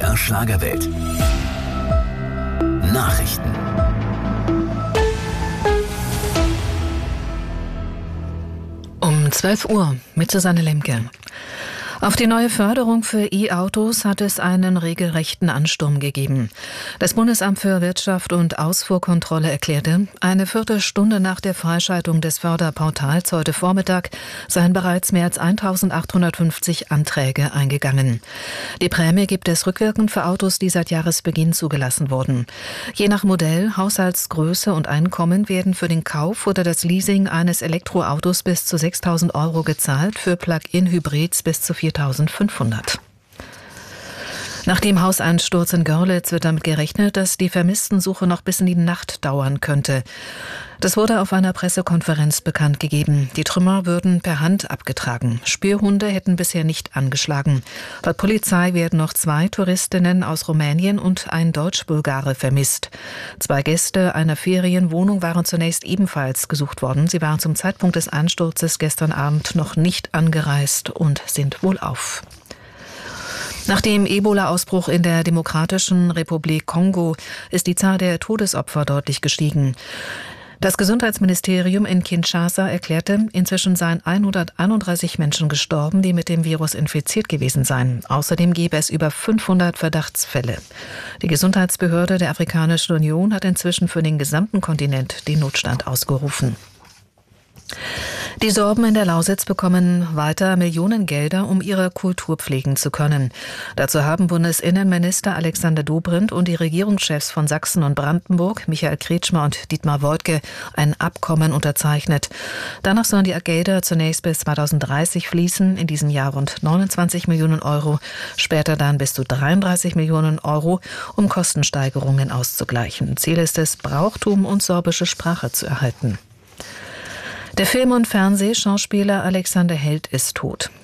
MDR Schlagerwelt. Nachrichten. Um 12 Uhr mit Susanne Lemke. Auf die neue Förderung für E-Autos hat es einen regelrechten Ansturm gegeben. Das Bundesamt für Wirtschaft und Ausfuhrkontrolle erklärte, eine Viertelstunde nach der Freischaltung des Förderportals heute Vormittag seien bereits mehr als 1.850 Anträge eingegangen. Die Prämie gibt es rückwirkend für Autos, die seit Jahresbeginn zugelassen wurden. Je nach Modell, Haushaltsgröße und Einkommen werden für den Kauf oder das Leasing eines Elektroautos bis zu 6.000 € gezahlt, für Plug-in-Hybrids bis zu 4.500. Nach dem Hauseinsturz in Görlitz wird damit gerechnet, dass die Vermisstensuche noch bis in die Nacht dauern könnte. Das wurde auf einer Pressekonferenz bekannt gegeben. Die Trümmer würden per Hand abgetragen. Spürhunde hätten bisher nicht angeschlagen. Laut Polizei werden noch 2 Touristinnen aus Rumänien und ein Deutsch-Bulgare vermisst. 2 Gäste einer Ferienwohnung waren zunächst ebenfalls gesucht worden. Sie waren zum Zeitpunkt des Einsturzes gestern Abend noch nicht angereist und sind wohlauf. Nach dem Ebola-Ausbruch in der Demokratischen Republik Kongo ist die Zahl der Todesopfer deutlich gestiegen. Das Gesundheitsministerium in Kinshasa erklärte, inzwischen seien 131 Menschen gestorben, die mit dem Virus infiziert gewesen seien. Außerdem gebe es über 500 Verdachtsfälle. Die Gesundheitsbehörde der Afrikanischen Union hat inzwischen für den gesamten Kontinent den Notstand ausgerufen. Die Sorben in der Lausitz bekommen weiter Millionengelder, um ihre Kultur pflegen zu können. Dazu haben Bundesinnenminister Alexander Dobrindt und die Regierungschefs von Sachsen und Brandenburg, Michael Kretschmer und Dietmar Woidke, ein Abkommen unterzeichnet. Danach sollen die Gelder zunächst bis 2030 fließen, in diesem Jahr rund 29 Millionen €, später dann bis zu 33 Millionen €, um Kostensteigerungen auszugleichen. Ziel ist es, Brauchtum und sorbische Sprache zu erhalten. Der Film- und Fernsehschauspieler Alexander Held ist tot.